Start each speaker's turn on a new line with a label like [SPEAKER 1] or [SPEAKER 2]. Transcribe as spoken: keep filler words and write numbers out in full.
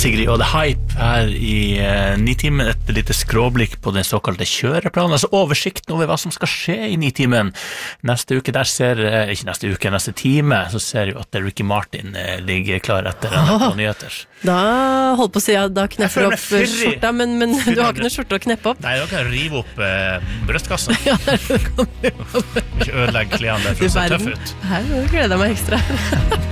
[SPEAKER 1] Sigrid og The Hype her i uh, Nitimen, et lite skråblikk på den såkalte kjøreplanen, altså oversikten over hva som skal skje i Nitimen. Neste uke der ser, uh, ikke neste uke, neste time, så ser jo at Ricky Martin uh, ligger klar etter N R K Nyheter.
[SPEAKER 2] Da holdt på å si at da knepper opp skjorta, men, men du har ikke noe skjorte å kneppe opp.
[SPEAKER 1] Nei, da kan jeg rive opp uh, brøstkassa.
[SPEAKER 2] Ja, det kan du.
[SPEAKER 1] Ikke ødelegge klærne der for å se tøff ut.
[SPEAKER 2] Her gleder jeg meg ekstra.